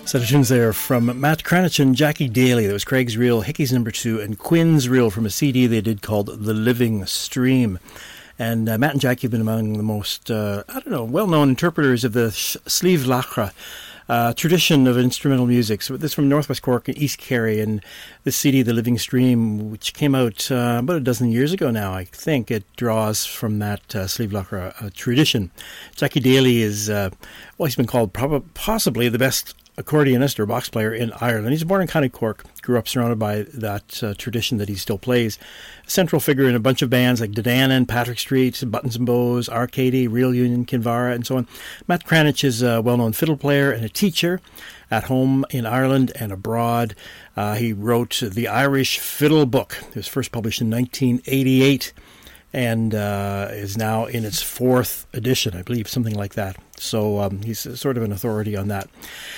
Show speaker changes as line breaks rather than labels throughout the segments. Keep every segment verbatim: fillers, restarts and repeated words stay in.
Set of tunes there from Matt Cranich and Jackie Daly. That was Craig's Reel, Hickey's Number Two, and Quinn's Reel from a C D they did called The Living Stream. And uh, Matt and Jackie have been among the most, uh, I don't know, well-known interpreters of the sh- Sliabh Leachra uh, tradition of instrumental music. So this is from Northwest Cork and East Kerry, and this C D, The Living Stream, which came out uh, about a dozen years ago now, I think, it draws from that uh, Sliabh Leachra uh, tradition. Jackie Daly is, uh, well, he's been called prob- possibly the best accordionist or box player in Ireland. He's born in County Cork, grew up surrounded by that uh, tradition that he still plays. A central figure in a bunch of bands like Dedanan, Patrick Street, Buttons and Bows, Arcady, Real Union, Kinvara, and so on. Matt Cranich is a well-known fiddle player and a teacher at home in Ireland and abroad. Uh, he wrote the Irish Fiddle Book. It was first published in nineteen eighty-eight and uh, is now in its fourth edition, I believe, something like that. So um, he's sort of an authority on that.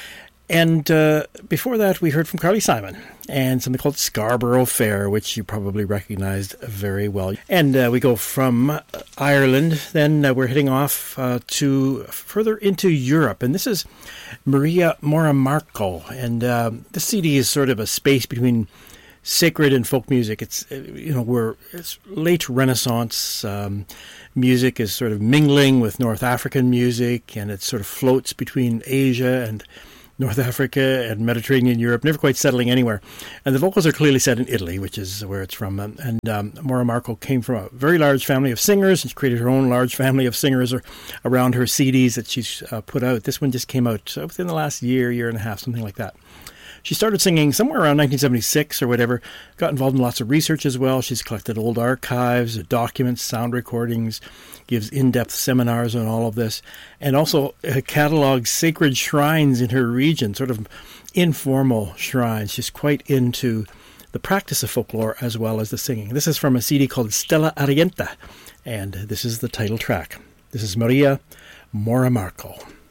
And uh, before that, we heard from Carly Simon and something called Scarborough Fair, which you probably recognized very well. And uh, we go from Ireland, then uh, we're heading off uh, to further into Europe. And this is Maria Moramarco. And uh, this C D is sort of a space between sacred and folk music. It's, you know, we're it's late Renaissance. Um, music is sort of mingling with North African music, and it sort of floats between Asia and North Africa and Mediterranean Europe, never quite settling anywhere. And the vocals are clearly set in Italy, which is where it's from. And um, Moramarco came from a very large family of singers, and she created her own large family of singers around her C Ds that she's uh, put out. This one just came out within the last year, year and a half, something like that. She started singing somewhere around nineteen seventy-six or whatever, got involved in lots of research as well. She's collected old archives, documents, sound recordings, gives in-depth seminars on all of this, and also uh, catalogs sacred shrines in her region, sort of informal shrines. She's quite into the practice of folklore as well as the singing. This is from a C D called Stella Argenta, and this is the title track. This is Maria Moramarco.